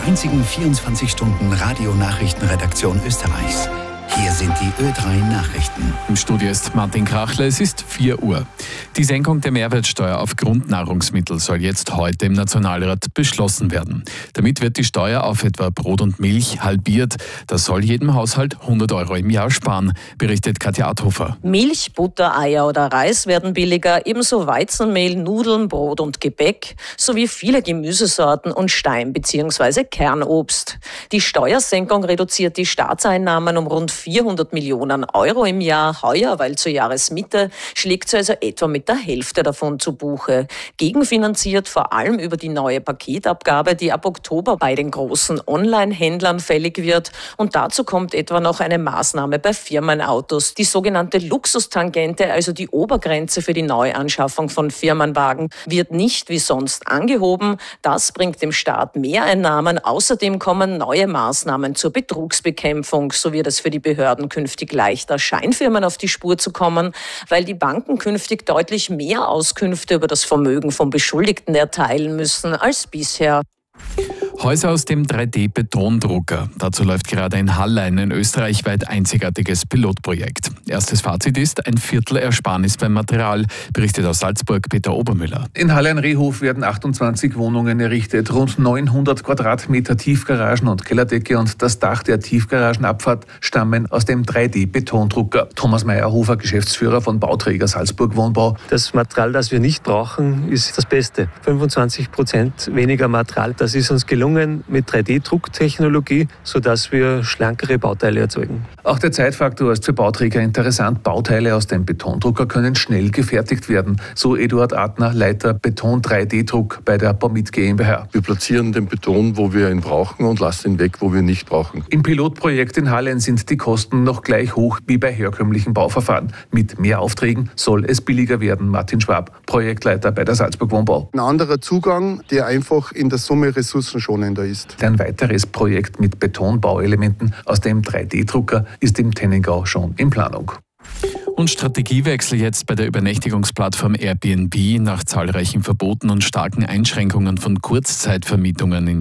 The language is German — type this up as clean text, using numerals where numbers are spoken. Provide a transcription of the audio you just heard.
der einzigen 24-Stunden-Radio-Nachrichtenredaktion Österreichs. Hier sind die Ö3-Nachrichten. Im Studio ist Martin Krachler, es ist 4 Uhr. Die Senkung der Mehrwertsteuer auf Grundnahrungsmittel soll jetzt heute im Nationalrat beschlossen werden. Damit wird die Steuer auf etwa Brot und Milch halbiert. Das soll jedem Haushalt 100 € im Jahr sparen, berichtet Katja Adhofer. Milch, Butter, Eier oder Reis werden billiger, ebenso Weizenmehl, Nudeln, Brot und Gebäck sowie viele Gemüsesorten und Stein- bzw. Kernobst. Die Steuersenkung reduziert die Staatseinnahmen um rund 400 Millionen € im Jahr. Heuer, weil zur Jahresmitte, schlägt sie also etwa mit der Hälfte davon zu Buche. Gegenfinanziert vor allem über die neue Paketabgabe, die ab Oktober bei den großen Online-Händlern fällig wird. Und dazu kommt etwa noch eine Maßnahme bei Firmenautos. Die sogenannte Luxustangente, also die Obergrenze für die Neuanschaffung von Firmenwagen, wird nicht wie sonst angehoben. Das bringt dem Staat Mehreinnahmen. Außerdem kommen neue Maßnahmen zur Betrugsbekämpfung. So wird es für die Behörden künftig leichter, Scheinfirmen auf die Spur zu kommen, weil die Banken künftig deutlich mehr Auskünfte über das Vermögen von Beschuldigten erteilen müssen als bisher. Häuser aus dem 3D-Betondrucker. Dazu läuft gerade in Hallein ein österreichweit einzigartiges Pilotprojekt. Erstes Fazit ist ein Viertel Ersparnis beim Material, berichtet aus Salzburg Peter Obermüller. In Hallein-Rehhof werden 28 Wohnungen errichtet, rund 900 Quadratmeter Tiefgaragen und Kellerdecke und das Dach der Tiefgaragenabfahrt stammen aus dem 3D-Betondrucker. Thomas Meyerhofer, Geschäftsführer von Bauträger Salzburg Wohnbau. Das Material, das wir nicht brauchen, ist das Beste. 25% weniger Material, das ist uns gelungen mit 3D-Drucktechnologie, sodass wir schlankere Bauteile erzeugen. Auch der Zeitfaktor ist für Bauträger interessant. Bauteile aus dem Betondrucker können schnell gefertigt werden, so Eduard Adner, Leiter Beton 3D-Druck bei der Bomit GmbH. Wir platzieren den Beton, wo wir ihn brauchen und lassen ihn weg, wo wir nicht brauchen. Im Pilotprojekt in Hallein sind die Kosten noch gleich hoch wie bei herkömmlichen Bauverfahren. Mit mehr Aufträgen soll es billiger werden. Martin Schwab, Projektleiter bei der Salzburg Wohnbau. Ein anderer Zugang, der einfach in der Summe ressourcenschonender ist. Ein weiteres Projekt mit Betonbauelementen aus dem 3D-Drucker ist im Tennengau schon in Planung. Und Strategiewechsel jetzt bei der Übernächtigungsplattform Airbnb nach zahlreichen Verboten und starken Einschränkungen von Kurzzeitvermietungen in